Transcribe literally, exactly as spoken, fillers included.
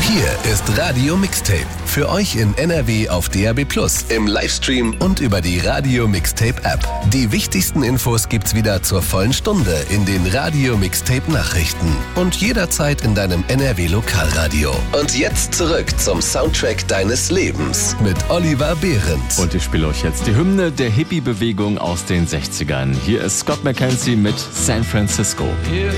Hier ist Radio Mixtape. Für euch in N R W auf D A B plus, im Livestream und über die Radio Mixtape App. Die wichtigsten Infos gibt's wieder zur vollen Stunde in den Radio Mixtape Nachrichten und jederzeit in deinem N R W Lokalradio. Und jetzt zurück zum Soundtrack deines Lebens mit Oliver Behrendt. Und ich spiele euch jetzt die Hymne der Hippie-Bewegung aus den sechzigern. Hier ist Scott McKenzie mit San Francisco.